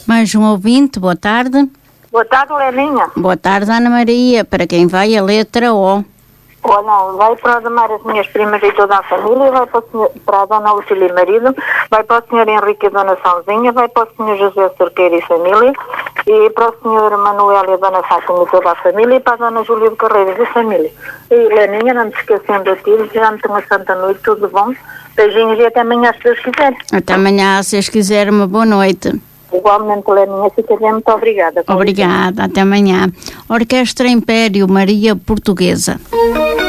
Mais um ouvinte, boa tarde. Boa tarde, Leninha. Boa tarde, Ana Maria. Para quem vai a letra O? Olha, vai para Adamar as minhas primas e toda a família, vai para a Dona Lucília e marido, vai para o Senhor Henrique e Dona Sãozinha, vai para o Senhor José Cerqueira e família, e para o Senhor Manuel e a Dona Fátima e toda a família, e para a Dona Júlia de Carreiras e família. E Leninha, não me esquecendo de ti, já me tenho uma santa noite, tudo bom? Beijinhos e até amanhã, se Deus quiser. Até amanhã, se Deus quiser, uma boa noite. Igualmente, Leninha, fica bem, muito obrigada. Obrigada, até amanhã. Orquestra Império Maria Portuguesa.